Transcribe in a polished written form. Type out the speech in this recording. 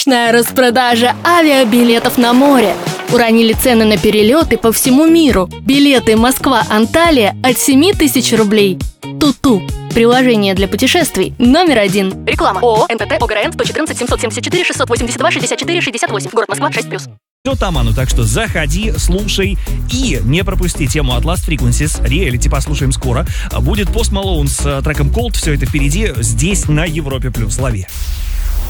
Мощная распродажа авиабилетов на море. Уронили цены на перелеты по всему миру. Билеты Москва-Анталия от 7 тысяч рублей. Туту. Приложение для путешествий номер 1. Реклама. ООО НТТ ОГРН 114 774 682 64 68. Город Москва 6+. Все там оно, так что заходи, слушай и не пропусти тему от Last Frequencies. Реалити послушаем скоро. Будет Post Malone с треком Cold. Все это впереди здесь на Европе+. Лови.